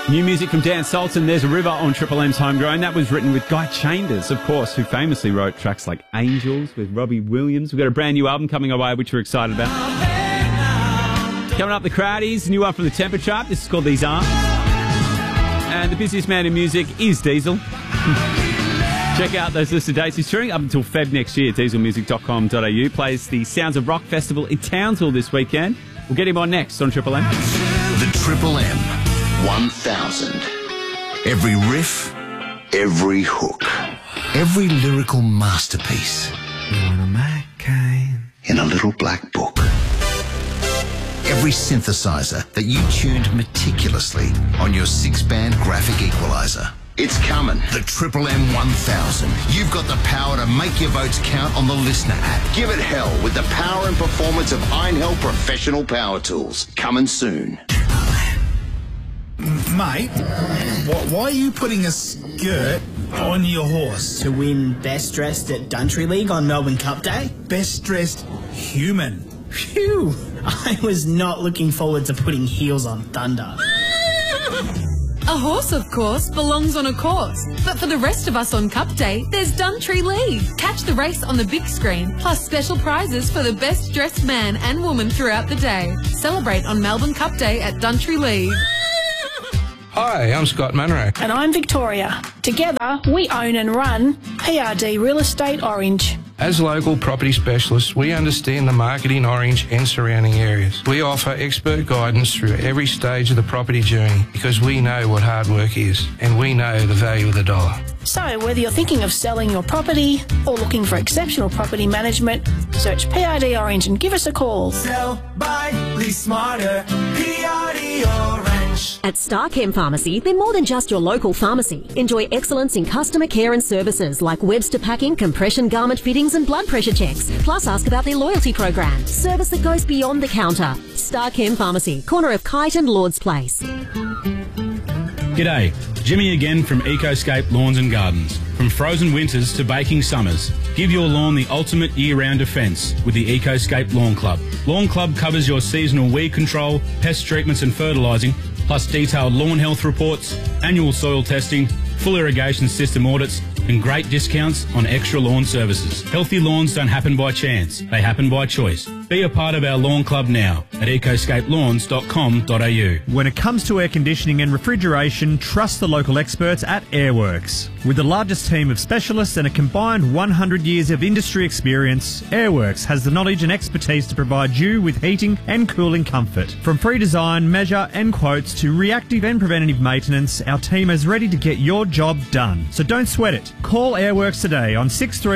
New music from Dan Sultan. There's a River on Triple M's Homegrown. That was written with Guy Chambers, of course, who famously wrote tracks like Angels with Robbie Williams. We've got a brand new album coming our way, which we're excited about. Coming up, the Crowdies, new one from the Temper Trap. This is called These Arms. And the busiest man in music is Diesel. Check out those listed dates. He's touring up until Feb next year. Dieselmusic.com.au. Plays the Sounds of Rock Festival in Townsville this weekend. We'll get him on next on Triple M. The Triple M 1000. Every riff, every hook, every lyrical masterpiece in a little black book. Every synthesizer that you tuned meticulously on your 6-band graphic equalizer. It's coming. The Triple M 1000. You've got the power to make your votes count on the Listener app. Give it hell with the power and performance of Einhell Professional Power Tools. Coming soon. Mate, why are you putting a skirt on your horse? To win Best Dressed at Duntry League on Melbourne Cup Day? Best dressed human. Phew! I was not looking forward to putting heels on Thunder. A horse, of course, belongs on a course. But for the rest of us on Cup Day, there's Duntry League. Catch the race on the big screen, plus special prizes for the best dressed man and woman throughout the day. Celebrate on Melbourne Cup Day at Duntry League. Hi, I'm Scott Munro. And I'm Victoria. Together, we own and run PRD Real Estate Orange. As local property specialists, we understand the market in Orange and surrounding areas. We offer expert guidance through every stage of the property journey because we know what hard work is and we know the value of the dollar. So whether you're thinking of selling your property or looking for exceptional property management, search PRD Orange and give us a call. Sell, buy, lease smarter, PRD Orange. At Starchem Pharmacy, they're more than just your local pharmacy. Enjoy excellence in customer care and services like Webster packing, compression garment fittings and blood pressure checks. Plus ask about their loyalty program. Service that goes beyond the counter. Starchem Pharmacy, corner of Kite and Lord's Place. G'day, Jimmy again from Ecoscape Lawns and Gardens. From frozen winters to baking summers, give your lawn the ultimate year-round defence with the Ecoscape Lawn Club. Lawn Club covers your seasonal weed control, pest treatments and fertilising, plus detailed lawn health reports, annual soil testing, full irrigation system audits, and great discounts on extra lawn services. Healthy lawns don't happen by chance, they happen by choice. Be a part of our lawn club now at ecoscapelawns.com.au. When it comes to air conditioning and refrigeration, trust the local experts at Airworks. With the largest team of specialists and a combined 100 years of industry experience, Airworks has the knowledge and expertise to provide you with heating and cooling comfort. From free design, measure and quotes to reactive and preventative maintenance, our team is ready to get your job done. So don't sweat it. Call Airworks today on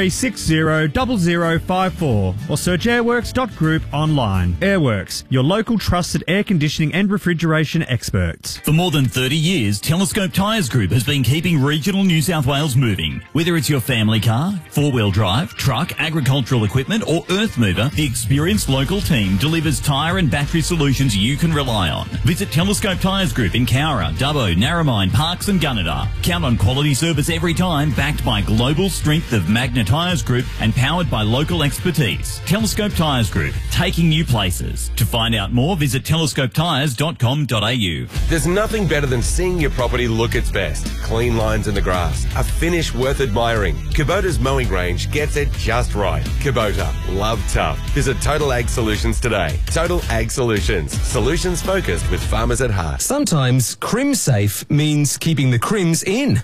63600054 or search airworks.group online. Airworks, your local trusted air conditioning and refrigeration experts. For more than 30 years, Telescope Tyres Group has been keeping regional New South Wales moving. Whether it's your family car, four-wheel drive, truck, agricultural equipment or earth mover, the experienced local team delivers tyre and battery solutions you can rely on. Visit Telescope Tyres Group in Cowra, Dubbo, Narromine, Parks and Gunnedah. Count on quality service every time, backed by global strength of Magna Tyres Group and powered by local expertise. Telescope Tyres Group, taking you places. To find out more, visit telescopetyres.com.au. There's nothing better than seeing your property look its best. Clean lines in the grass, a finish worth admiring. Kubota's mowing range gets it just right. Kubota, love tough. Visit Total Ag Solutions today. Total Ag Solutions, solutions focused with farmers at heart. Sometimes Crim Safe means keeping the crims in.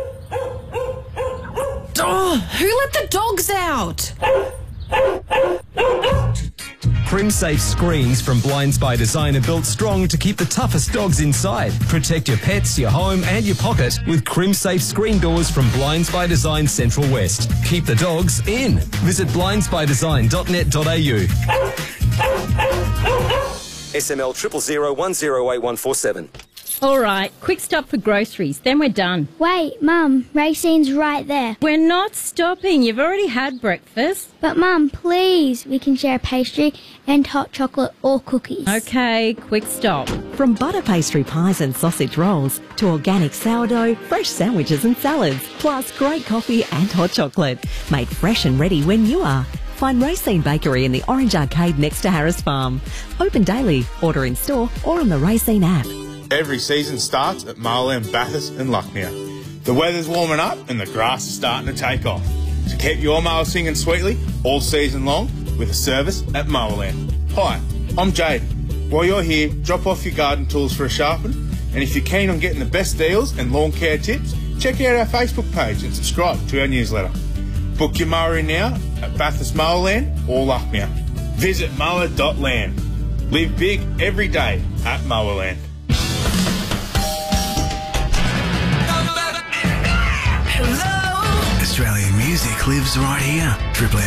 Oh, who let the dogs out? Crim-safe screens from Blinds by Design are built strong to keep the toughest dogs inside. Protect your pets, your home and your pocket with Crim-safe screen doors from Blinds by Design Central West. Keep the dogs in. Visit blindsbydesign.net.au. SML 000108147. All right, quick stop for groceries, then we're done. Wait, Mum, Racine's right there. We're not stopping. You've already had breakfast. But Mum, please, we can share a pastry and hot chocolate or cookies. Okay, quick stop. From butter pastry pies and sausage rolls to organic sourdough, fresh sandwiches and salads, plus great coffee and hot chocolate. Made fresh and ready when you are. Find Racine Bakery in the Orange Arcade next to Harris Farm. Open daily, order in store or on the Racine app. Every season starts at Marland, Bathurst and Lucknow. The weather's warming up and the grass is starting to take off. So keep your mower singing sweetly all season long with a service at Mowerland. Hi, I'm Jade. While you're here, drop off your garden tools for a sharpen, and if you're keen on getting the best deals and lawn care tips, check out our Facebook page and subscribe to our newsletter. Book your mower in now at Bathurst Mowerland or Lucknow. Visit mower.land. Live big every day at Mowerland. Australian music lives right here. Triple M.